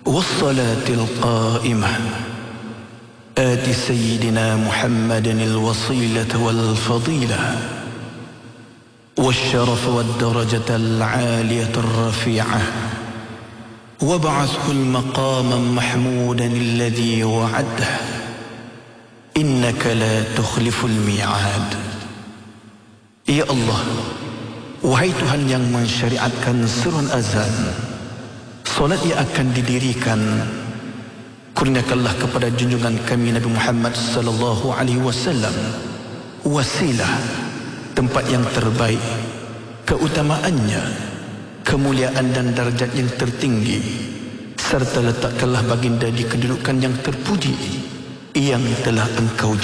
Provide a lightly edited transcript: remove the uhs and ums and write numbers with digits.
والصلاة القائمة آت سيدنا محمد الوصيلة والفضيلة والشرف والدرجة العالية الرفيعة وابعثه المقام محمودا الذي وعده إنك لا تخلف الميعاد. Ya Allah, wahai Tuhan yang mensyariatkan seruan azan, solat yang akan didirikan, kurniakanlah kepada junjungan kami Nabi Muhammad sallallahu alaihi wasallam wasilah, tempat yang terbaik, keutamaannya, kemuliaan dan darjat yang tertinggi, serta letakkanlah baginda di kedudukan yang terpuji yang telah Engkau